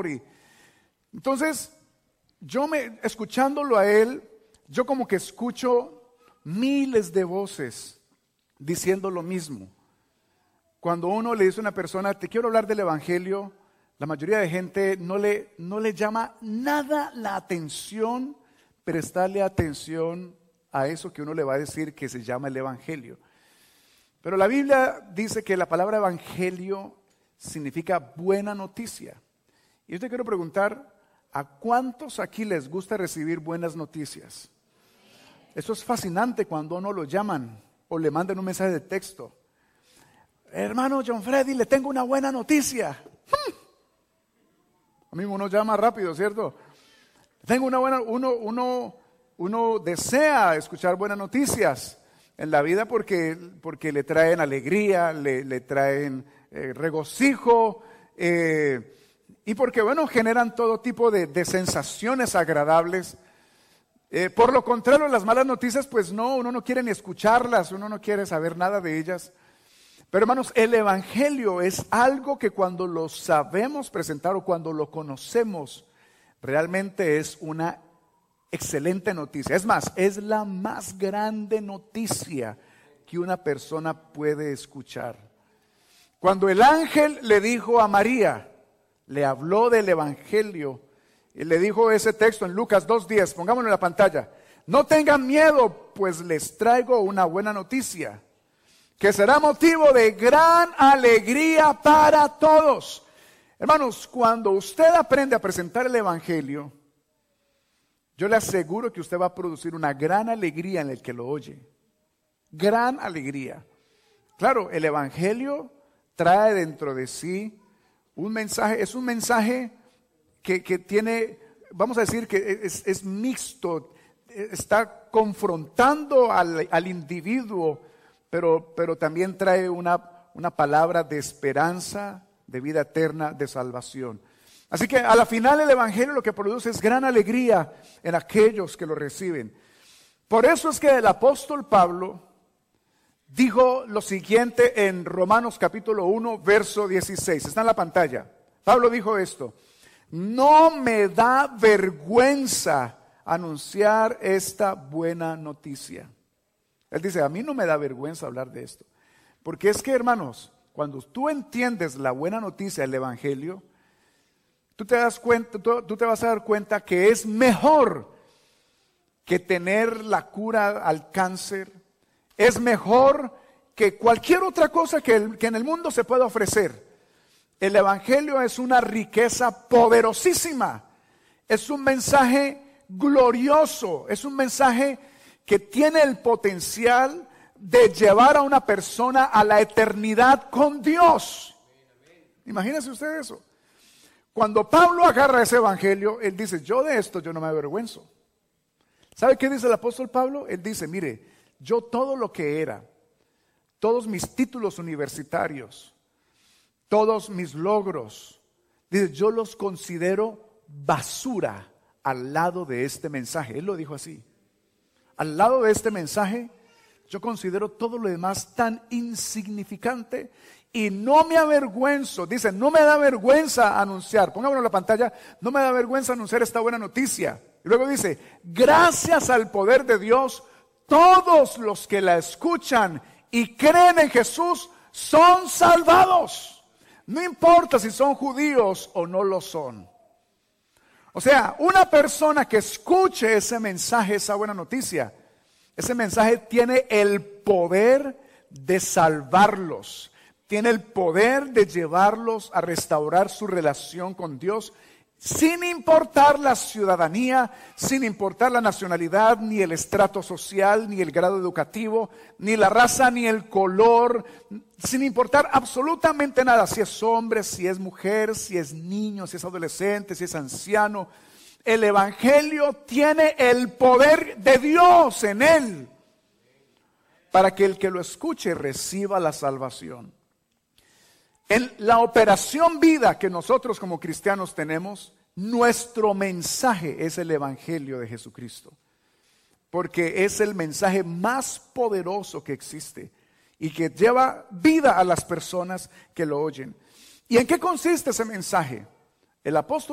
amor. Entonces, escuchándolo a él, yo como que escucho miles de voces diciendo lo mismo. Cuando uno le dice a una persona, te quiero hablar del evangelio, la mayoría de gente no le llama nada la atención, prestarle atención a eso que uno le va a decir que se llama el evangelio. Pero la Biblia dice que la palabra evangelio significa buena noticia. Y yo te quiero preguntar, ¿a cuántos aquí les gusta recibir buenas noticias? Eso es fascinante cuando uno lo llaman o le mandan un mensaje de texto. Hermano John Freddy, le tengo una buena noticia. A mí uno llama rápido, ¿cierto? Tengo una buena, uno desea escuchar buenas noticias en la vida porque le traen alegría, le traen regocijo, y porque, generan todo tipo de sensaciones agradables. Por lo contrario, las malas noticias, pues uno no quiere ni escucharlas, uno no quiere saber nada de ellas. Pero hermanos, el evangelio es algo que cuando lo sabemos presentar o cuando lo conocemos, realmente es una excelente noticia. Es más, es la más grande noticia que una persona puede escuchar. Cuando el ángel le dijo a María, le habló del evangelio, y le dijo ese texto en Lucas 2:10, pongámoslo en la pantalla. No tengan miedo, pues les traigo una buena noticia, que será motivo de gran alegría para todos. Hermanos, cuando usted aprende a presentar el evangelio, yo le aseguro que usted va a producir una gran alegría en el que lo oye. Gran alegría. Claro, el evangelio trae dentro de sí un mensaje, es un mensaje que tiene, vamos a decir que es mixto, está confrontando al individuo, pero también trae una palabra de esperanza, de vida eterna, de salvación. Así que a la final el evangelio lo que produce es gran alegría en aquellos que lo reciben. Por eso es que el apóstol Pablo dijo lo siguiente en Romanos capítulo 1, verso 16. Está en la pantalla. Pablo dijo esto: no me da vergüenza anunciar esta buena noticia. Él dice, a mí no me da vergüenza hablar de esto. Porque es que, hermanos, cuando tú entiendes la buena noticia del evangelio, tú te vas a dar cuenta que es mejor que tener la cura al cáncer. Es mejor que cualquier otra cosa que en el mundo se pueda ofrecer. El evangelio es una riqueza poderosísima. Es un mensaje glorioso. Es un mensaje que tiene el potencial de llevar a una persona a la eternidad con Dios. Imagínense usted eso. Cuando Pablo agarra ese evangelio, él dice, yo de esto yo no me avergüenzo. ¿Sabe qué dice el apóstol Pablo? Él dice, mire, yo todo lo que era, todos mis títulos universitarios, todos mis logros, dice, yo los considero basura al lado de este mensaje. Él lo dijo así. Al lado de este mensaje, yo considero todo lo demás tan insignificante y no me avergüenzo. Dice, no me da vergüenza anunciar. Pongámoslo en la pantalla. No me da vergüenza anunciar esta buena noticia. Y luego dice, gracias al poder de Dios, todos los que la escuchan y creen en Jesús son salvados. No importa si son judíos o no lo son. O sea, una persona que escuche ese mensaje, esa buena noticia, ese mensaje tiene el poder de salvarlos, tiene el poder de llevarlos a restaurar su relación con Dios, sin importar la ciudadanía, sin importar la nacionalidad, ni el estrato social, ni el grado educativo, ni la raza, ni el color, sin importar absolutamente nada, si es hombre, si es mujer, si es niño, si es adolescente, si es anciano. El evangelio tiene el poder de Dios en él para que el que lo escuche reciba la salvación. En la operación vida que nosotros como cristianos tenemos, nuestro mensaje es el evangelio de Jesucristo, porque es el mensaje más poderoso que existe y que lleva vida a las personas que lo oyen. ¿Y en qué consiste ese mensaje? El apóstol